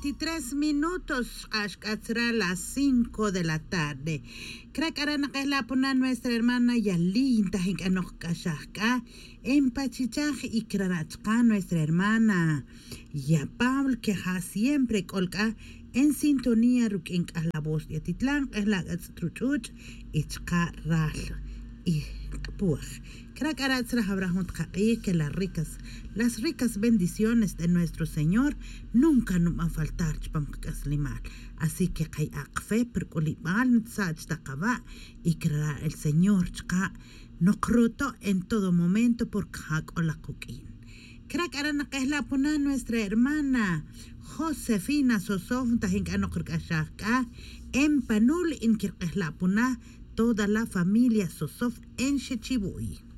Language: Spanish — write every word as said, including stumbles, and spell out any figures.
veintitrés minutos hasta las cinco de la tarde. Creo que ahora la pone nuestra hermana Yalinta en Kashaka, en Pachichaj y Kranachka, nuestra hermana Ya Pablo, que ha siempre colca en sintonía en la voz de Titlán, es la truchuch y chcarral y puj. Creo que ahora que las ricas, las ricas bendiciones de nuestro Señor nunca nos van a faltar. Así que hay fe por culimal y crear el Señor no cruto en todo momento por hak o la coquín. Creo que ahora es la pona nuestra hermana Josefina Sosof en Panul en que es la pona toda la familia Sosof en Shechibuy.